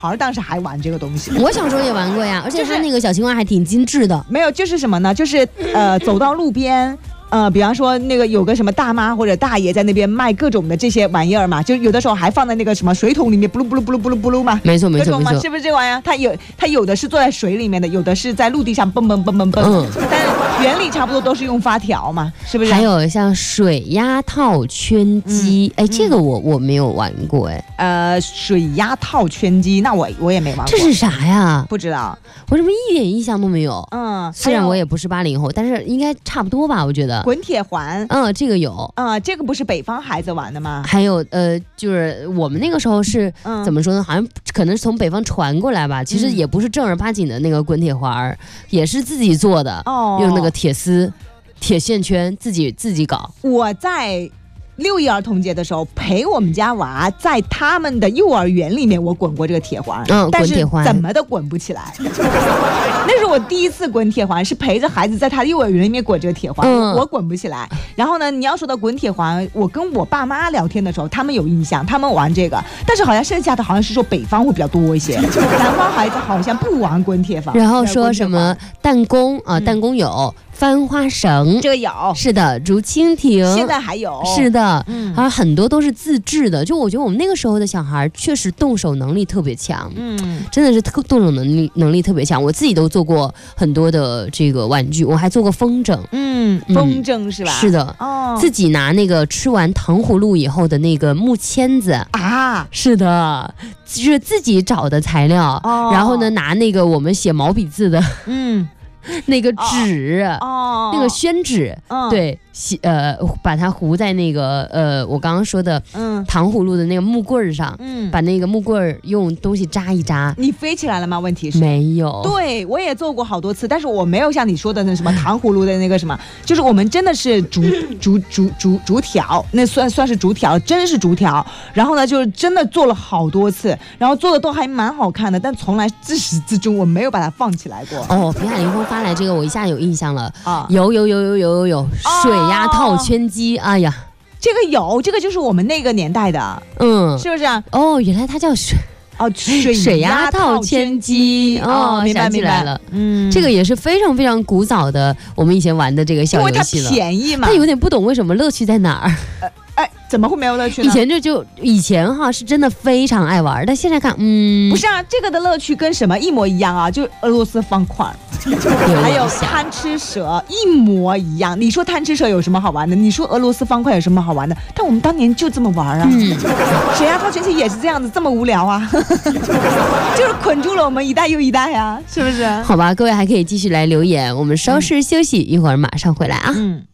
孩当时还玩这个东西。 我小时候也玩过呀，而且它那个小青蛙还挺精致的。 没有，就是什么呢？就是走到路边。比方说那个有个什么大妈或者大爷在那边卖各种的这些玩意儿嘛，就有的时候还放在那个什么水桶里面，布噜布噜布噜布噜布噜嘛， 没错没错没错， 是不是这玩意儿？它有的是坐在水里面的，有的是在陆地上蹦蹦蹦蹦蹦，但是原理差不多都是用发条嘛，是不是？ 还有像水鸭套圈机，这个我没有玩过水鸭套圈机，那我也没玩过。 这是啥呀？ 不知道， 我怎么一点印象都没有。虽然我也不是80后，但是应该差不多吧，我觉得。 滚铁环， 这个有， 这个不是北方孩子玩的吗？ 还有就是我们那个时候是怎么说呢？好像可能是从北方传过来吧，其实也不是正儿八经的那个滚铁环，也是自己做的，用那个铁丝、铁线圈自己搞。 我在6一儿童节的时候陪我们家娃在他们的幼儿园里面，我滚过这个铁环，但是怎么都滚不起来。那是我第一次滚铁环，是陪着孩子在他的幼儿园里面滚这个铁环，我滚不起来。然后呢，你要说到滚铁环，我跟我爸妈聊天的时候，他们有印象，他们玩这个，但是好像剩下的好像是说北方会比较多一些，南方孩子好像不玩滚铁环。 然后说什么弹弓弹弓有。翻花绳， 这个有， 是的，竹蜻蜓， 现在还有， 是的，还有很多都是自制的。就我觉得我们那个时候的小孩确实动手能力特别强，真的是动手能力特别强。我自己都做过很多的这个玩具，我还做过风筝， 风筝是吧？ 是的，自己拿那个吃完糖葫芦以后的那个木签子啊， 是的，就是自己找的材料，然后呢拿那个我们写毛笔字的，那个纸，那个宣纸，对，把它糊在那个我刚刚说的糖葫芦的那个木棍上，把那个木棍用东西扎一扎。 你飞起来了吗？问题是没有。 对，我也做过好多次，但是我没有像你说的那什么糖葫芦的那个什么，就是我们真的是竹条，那算是竹条，真是竹条。然后呢，就是真的做了好多次，然后做的都还蛮好看的，但从来自始至终我没有把它放起来过。 平海林峰发来这个，我一下有印象了有水鸭套圈机，哎呀， 这个有，这个就是我们那个年代的，是不是啊？ 原来它叫水鸭套圈机，想起来了，这个也是非常非常古早的，我们以前玩的这个小游戏了。 因为它便宜嘛， 但有点不懂为什么乐趣在哪儿。 怎么会没有乐趣呢？ 以前哈是真的非常爱玩，但现在看， 不是啊，这个的乐趣跟什么一模一样啊？就是俄罗斯方块，还有贪吃蛇一模一样。你说贪吃蛇有什么好玩的？你说俄罗斯方块有什么好玩的？但我们当年就这么玩啊。水鸭套圈机也是这样子，这么无聊啊，就是捆住了我们一代又一代啊，是不是？ 好吧，各位还可以继续来留言，我们稍事休息，一会儿马上回来啊。